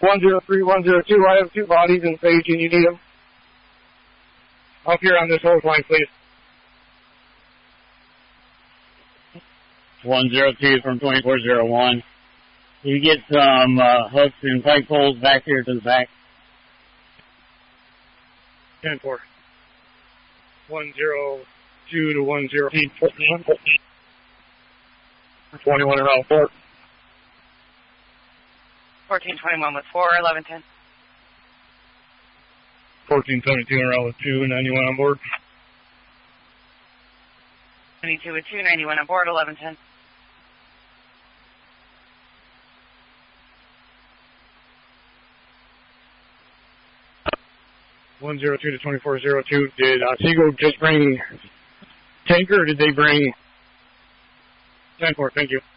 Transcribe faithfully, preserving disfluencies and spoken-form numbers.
one zero three, one zero two, I have two bodies in Sage and you need them. Up here on this hose line, please. one zero two from twenty-four oh one. You get some uh, hooks and pipe poles back here to the back. ten four. one zero two to one zero eight. twenty-one around four. fourteen twenty-one with four, eleven ten. fourteen seventy-two in row with two, ninety-one on board. twenty-two with two, ninety-one on board, eleven ten. one zero two to twenty-four oh two. Did uh, Seagull just bring tanker or did they bring ten four? Thank you.